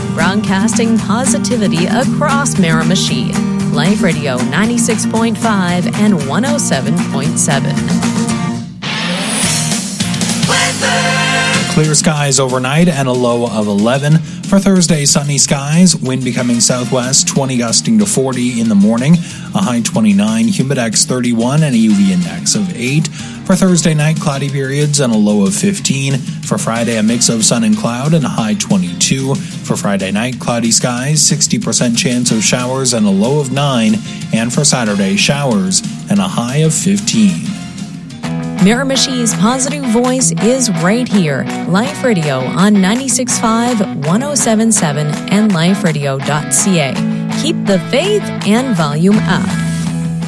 broadcasting positivity across Miramichi. Life Radio 96.5 and 107.7. Clear skies overnight and a low of 11. For Thursday, sunny skies, wind becoming southwest, 20 gusting to 40 in the morning, a high 29, humidex 31, and a UV index of 8. For Thursday night, cloudy periods and a low of 15. For Friday, a mix of sun and cloud and a high 22. For Friday night, cloudy skies, 60% chance of showers and a low of 9. And for Saturday, showers and a high of 15. Miramichi's positive voice is right here. Life Radio on 96.5, 107.7, and liferadio.ca. Keep the faith and volume up.